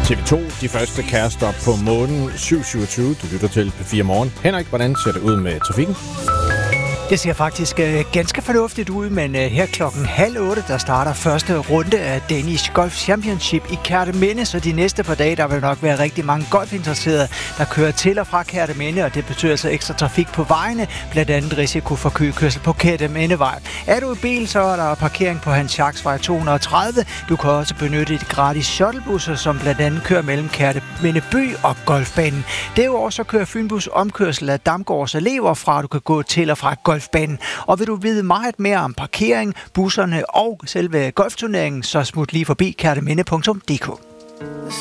TV2, de første kærester på månen 7:27. Du lytter til P4 Morgen. Henrik, hvordan ser det ud med trafikken? Det ser faktisk ganske fornuftigt ud, men her 7:30, der starter første runde af Danish Golf Championship i Kerteminde, så de næste par dage, der vil nok være rigtig mange golfinteresserede, der kører til og fra Kerteminde, og det betyder altså ekstra trafik på vejene, blandt andet risiko for køkørsel på Kertemindevej. Er du i bil, så er der parkering på Hans Schachts vej 230. Du kan også benytte de gratis shuttlebusser, som blandt andet kører mellem Kerteminde by og golfbanen. Derudover så kører Fynbus omkørsel af Damgårds elever fra, du kan gå til og fra golfbanen. Og vil du vide meget mere om parkering, busserne og selve golfturneringen, så smut lige forbi kerteminde.dk.